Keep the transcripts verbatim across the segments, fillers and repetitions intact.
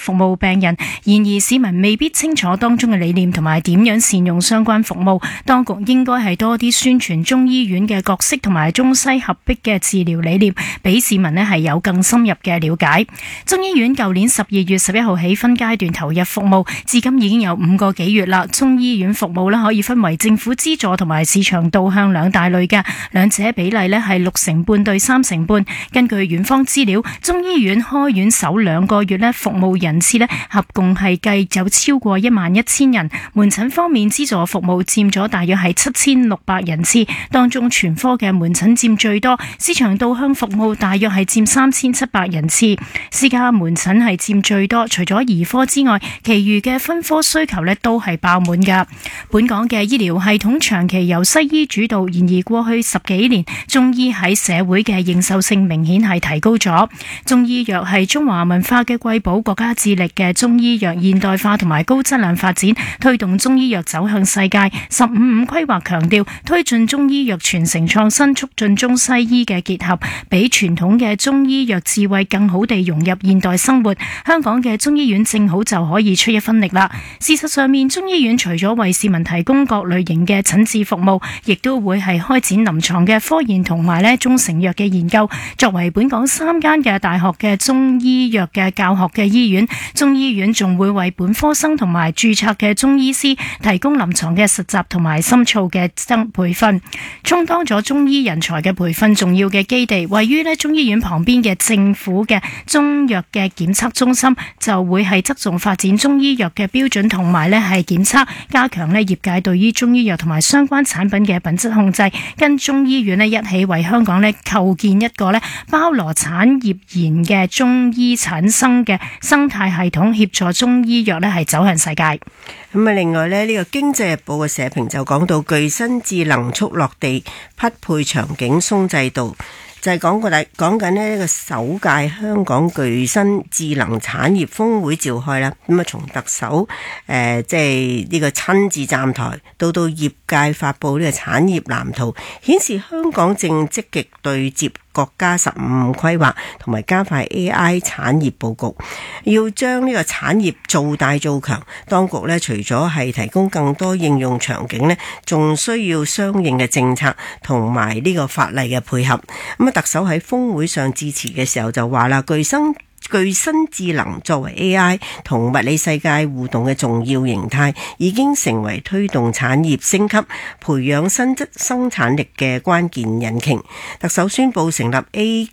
服務病人。然而市民未必清楚當中嘅理念同埋點樣善用相關服務，當局應該係多啲宣傳中醫院嘅角色同埋中西合璧嘅治療理念，俾市民呢係有更深入嘅了解。中醫院舊年十二月十一號起分階段投入服務，至今已經有五個幾月啦。中醫院服務呢可以分為政府資助同埋市場導向兩大類嘅，兩者比例呢係六成半對三成半。根據院方資料，中醫院開院首兩個月呢服務人次呢合共係計有超過一萬一千人。門診方面資助服務佔咗大約係七千六百人次，當中全科嘅門診佔最多，市場導向服務大約係佔三千七百人次，私家門診係佔最多。除咗兒科之外，其餘嘅分科需求呢都係爆滿噶。本港嘅醫療系統長期由西醫主導，然而過去十幾年，中醫喺社會嘅認受性明顯係提高咗。中醫藥係中華文化嘅瑰寶，國家致力嘅中醫藥現代化同埋高質量發展，推動中醫藥走向世界。十五五規劃強調推進中醫藥傳承創新，促進中西醫嘅結合，俾傳統嘅中醫藥智慧更好地融入現代生活。香港嘅中醫院正好就可以出一分力啦。事實上面，中醫院除咗為市民提供各類型嘅診治服務，亦都會係開展臨床嘅科研同埋咧中成藥嘅研究。作為本港三間嘅大學嘅中醫藥嘅教學嘅醫院，中醫院仲會為本科生同埋註冊嘅中醫師提供臨床嘅實習同埋深造嘅增培訓，充當咗中醫人才嘅培訓重要嘅基地。位於咧中醫院旁邊嘅政府嘅中藥嘅檢測中心，就會係側重發展中醫藥嘅標準同埋咧係檢測，加強咧業界對於中醫藥同埋相關產品嘅品質控制，跟中醫院咧一起為香港咧構建一個咧包羅產業研嘅中醫產生嘅生態系統，協助中醫藥咧係走向世界。 咁啊，另外咧呢個經濟日報嘅社評就講到具身智能速落地，匹配場景鬆制度。就係講過，大講緊呢個首屆香港具身智能產業峰會召開啦。咁啊，從特首誒即係呢個親自站台，到到業界發布呢個產業藍圖，顯示香港正積極對接國家十五五規劃，同埋加快 A I 產業佈局，要將呢個產業做大做強。當局呢，除咗係提供更多應用場景呢，仲需要相應嘅政策同埋呢個法例嘅配合。咁啊，特首喺峰會上致辭嘅時候就話啦，具身具身智能作為 A I 同物理世界互動嘅重要形態，已經成為推動產業升級、培養新質生產力嘅關鍵引擎。特首宣布成立 A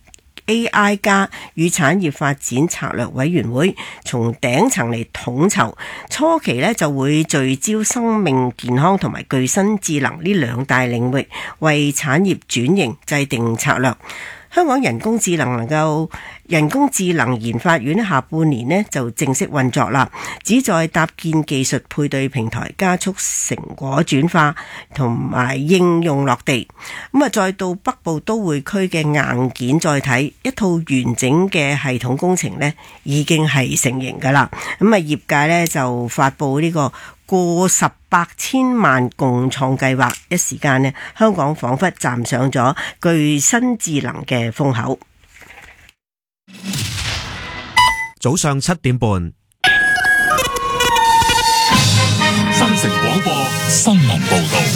AI 加與產業發展策略委員會，從頂層嚟統籌。初期呢就會聚焦生命健康同埋具身智能呢兩大領域，為產業轉型制定策略。香港人工智能能夠人工智能研發院下半年呢就正式運作啦，旨在搭建技術配對平台，加速成果轉化同埋應用落地。咁啊，再到北部都會區嘅硬件再睇，一套完整嘅系統工程呢已經係成型噶啦。咁啊，業界呢就發布呢個過十百千萬共創計劃，一時間呢香港彷彿站上咗具身智能嘅風口。 早上七點半， 新城廣播新聞報道。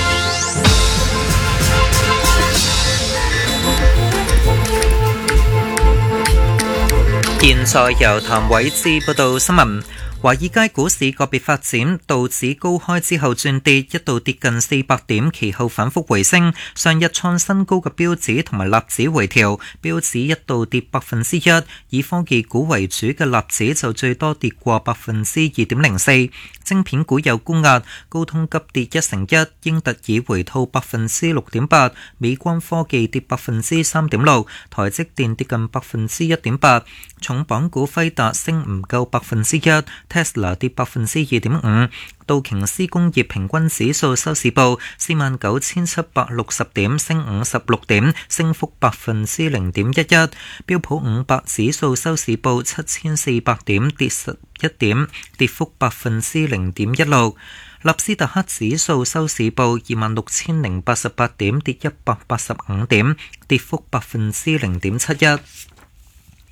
現在由譚偉志報道新聞。華爾街股市個別發展，道指高開之後轉跌，一度跌近四百點，其後反覆回升。上日創新高嘅標指同埋納指回調，標指一度跌百分之一，以科技股為主嘅納指就最多跌過百分之二點零四。晶片股有沽壓，高通急跌一成一，英特爾回吐百分之六點八，美光科技跌百分之三點六，台積電跌近百分之一點八。重磅股輝達升唔夠百分之一。Tesla 跌百分之二點五，道瓊斯工業平均指數收市報四萬九千七百六十點，升五十六點，升幅百分之零點一一。標普五百指數收市報七千四百點，跌十一點，跌幅百分之零點一六。納斯達克指數收市報二萬六千零八十八點，跌一百八十五點，跌幅百分之零點七一。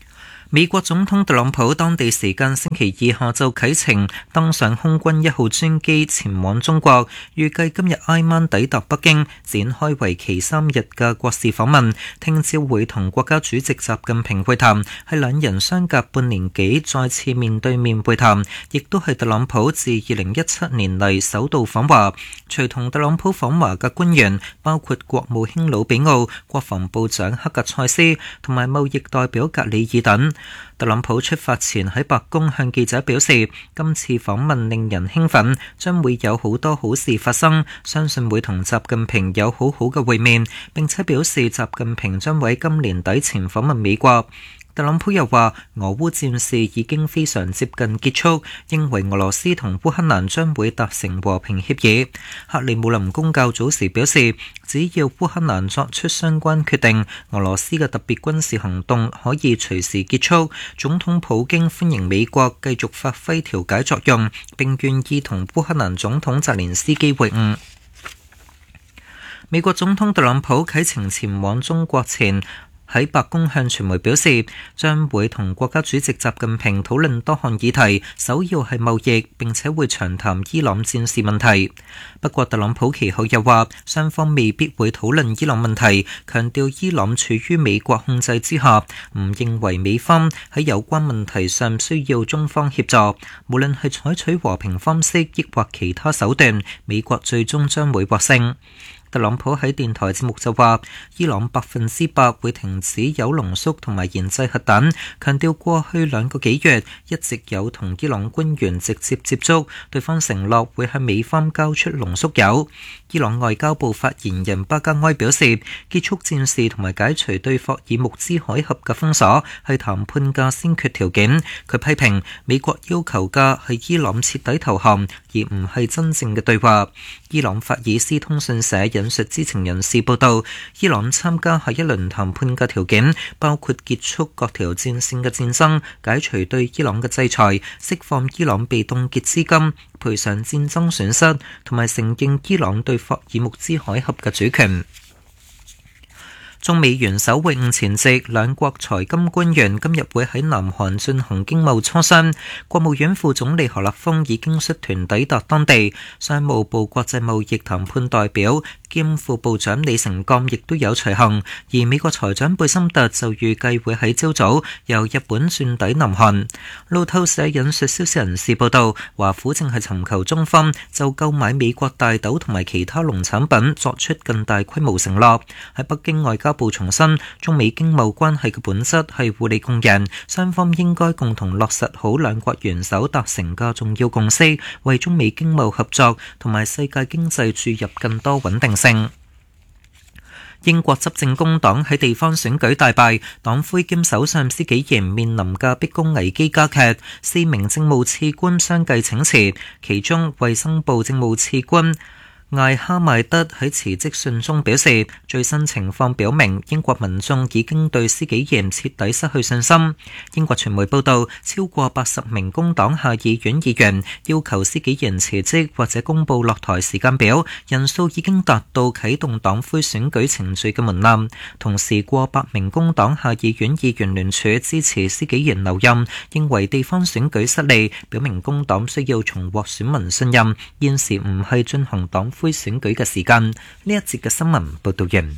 美國總統特朗普當地時間星期二下晝啟程，登上空軍一號專機前往中國，預計今日挨晚抵達北京，展開為期三日嘅國事訪問。聽朝會同國家主席習近平會談，係兩人相隔半年幾再次面對面會談，亦都係特朗普自二零一七年嚟首度訪華。隨同特朗普訪華嘅官員包括國務卿魯比奧、國防部長克格塞斯同埋貿易代表格里爾等。特朗普出發前喺白宮向記者表示，今次訪問令人興奮，將會有好多好事發生，相信會同習近平有好好嘅會面，並且表示習近平將會喺今年底前訪問美國。特朗普又話，俄烏戰事已經非常接近結束，認為俄羅斯同烏克蘭將會達成和平協議。克里姆林宮較早時表示，只要烏克蘭作出相關決定，俄羅斯嘅特別軍事行動可以隨時結束。總統普京歡迎美國繼續發揮調解作用，並願意同烏克蘭總統澤連斯基會晤。美國總統特朗普啟程前往中國前，喺白宮向傳媒表示，將會同國家主席習近平討論多項議題，首要係貿易，並且會詳談伊朗戰事問題。不過特朗普其後又話，雙方未必會討論伊朗問題，強調伊朗處於美國控制之下，唔認為美方喺有關問題上需要中方協助。無論係採取和平方式，抑或其他手段，美國最終將會獲勝。特朗普喺電台節目就話，伊朗百分之百會停止鈾濃縮同埋研製核彈，強調過去兩個幾月一直有同伊朗官員直接接觸，對方承諾會向美方交出濃縮鈾。伊朗外交部發言人巴加埃表示，結束戰事同埋解除對霍爾木茲海峽嘅封鎖係談判嘅先決條件。佢批評美國要求嘅係伊朗徹底投降，而唔係真正嘅對話。伊朗法爾斯通訊社引述知情人士報道，伊朗參加下一輪談判嘅條件包括結束各條戰線嘅戰爭、解除對伊朗嘅制裁、釋放伊朗被凍結資金、賠償戰爭損失，同埋承認伊朗對霍爾木茲海峽嘅主權。中美元首會晤前夕，兩國財金官員今日會喺南韓進行經貿磋商。國務院副總理何立峰已經率團抵達當地，商務部國際貿易談判代表兼副部長李成鋼亦都有隨行，而美國財長貝森特就預計會喺朝早由日本轉抵南韓。路透社引述消息人士報道，華府正係尋求中方就購買美國大豆同埋其他農產品作出更大規模承諾。喺北京外交部重申，中美經貿關係嘅本質係互利共贏，雙方應該共同落實好兩國元首達成嘅重要共識，為中美經貿合作同埋世界經濟注入更多穩定性。英國執政工黨喺地方選舉大敗，黨魁兼首相施紀賢面臨嘅逼宮危機加劇，四名政務次官相繼請辭，其中衛生部政務次官艾哈邁德喺辭職信中表示，最新情況表明英國民眾已經對施紀賢徹底失去信心。英國傳媒報道，超過八十名工黨下議院議員要求施紀賢辭職或者公佈落台時間表，人數已經達到啟動黨魁選舉程序嘅門檻。同時，過百名工黨下議院議員聯署支持施紀賢留任，認為地方選舉失利，表明工黨需要重獲選民信任。現時唔係進行黨魁選舉嘅時間。呢一節嘅新聞報道完。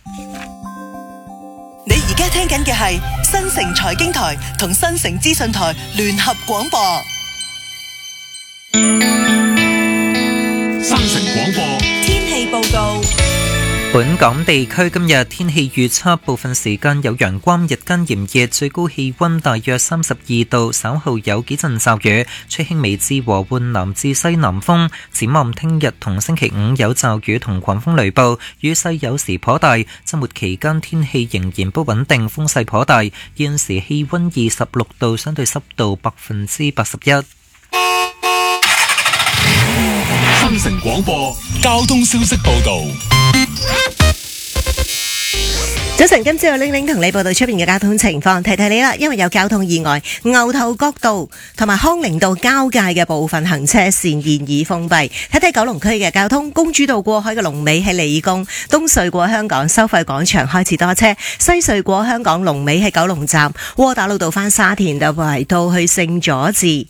你而家聽緊嘅係新城財經台同新城資訊台聯合廣播。 新城廣播天氣報告。 本港地區今日天氣預測，部分時間有陽光，日間炎熱，最高氣溫大約三十二度，稍後有幾陣驟雨，吹輕微至和緩南至西南風。展望聽日同星期五有驟雨同狂風雷暴，雨勢有時頗大。周末期間天氣仍然不穩定，風勢頗大。現時氣溫二十六度，相對濕度百分之八十一。 新城廣播交通消息報道。 早晨，今朝有玲玲同你報道出邊嘅交通情況，提提你啦，因為有交通意外，牛頭角道同埋康寧道交界嘅部分行車線現已封閉。睇睇九龍區嘅交通，公主道過海嘅龍尾喺理工，東隧過香港收費廣場開始多車，西隧過香港龍尾喺九龍站，窩打老道返沙田就排到去聖佐治。